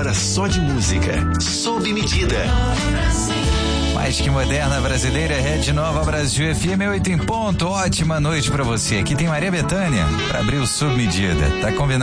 hora só de música. Sob medida. Mais que moderna brasileira, Rede Nova Brasil FM 8 em ponto. Ótima noite pra você. Aqui tem Maria Bethânia pra abrir o Sob Medida. Tá combinado?